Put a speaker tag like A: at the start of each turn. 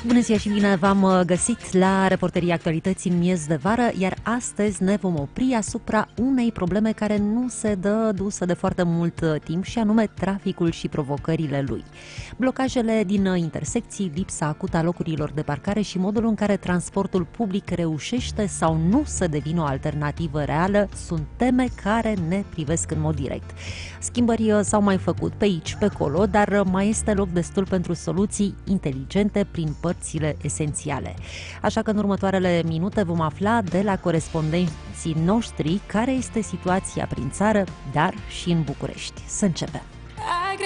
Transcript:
A: Bună ziua și bine v-am găsit la Reporterii Actualității în miez de vară, iar astăzi ne vom opri asupra unei probleme care nu se dă dusă de foarte mult timp, și anume traficul și provocările lui. Blocajele din intersecții, lipsa acută a locurilor de parcare și modul în care transportul public reușește sau nu să devină o alternativă reală sunt teme care ne privesc în mod direct. Schimbări s-au mai făcut pe aici, pe acolo, dar mai este loc destul pentru soluții inteligente prin părțile esențiale. Așa că în următoarele minute vom afla de la corespondenții noștri care este situația prin țară, dar și în București. Să începem!